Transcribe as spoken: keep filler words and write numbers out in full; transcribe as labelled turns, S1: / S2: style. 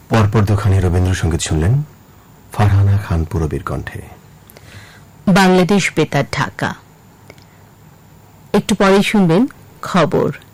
S1: পরপর দুখানি রবীন্দ্রসঙ্গীত শুনলেন ফারহানা খান পুরবীর কণ্ঠে।
S2: বাংলাদেশ বেতার ঢাকা। একটু পরেই শুনবেন খবর।